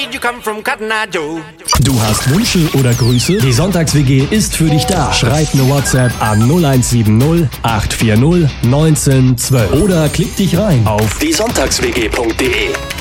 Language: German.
You come from Cotton Eye Joe. Du hast Wünsche oder Grüße? Die Sonntags-WG ist für dich da. Schreib eine WhatsApp an 0170 840 1912 oder klick dich rein auf diesonntagswg.de.